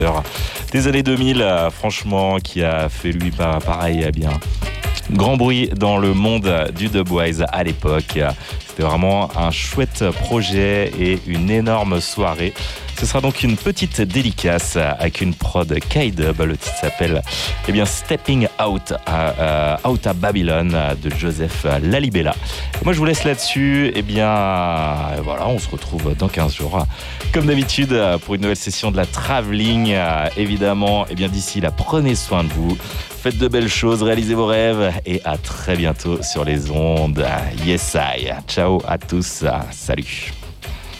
des années 2000, franchement, qui a fait lui pareil, eh bien, grand bruit dans le monde du dubwise à l'époque. C'était vraiment un chouette projet et une énorme soirée. Ce sera donc une petite dédicace avec une prod K-Dub. Le titre s'appelle Stepping Out à Babylone de Joseph Lalibela. Et moi, je vous laisse là-dessus. Voilà, on se retrouve dans 15 jours. Comme d'habitude, pour une nouvelle session de la Traveling. Évidemment, d'ici là, prenez soin de vous. Faites de belles choses, réalisez vos rêves et à très bientôt sur les ondes. Yes, I. Ciao à tous. Salut.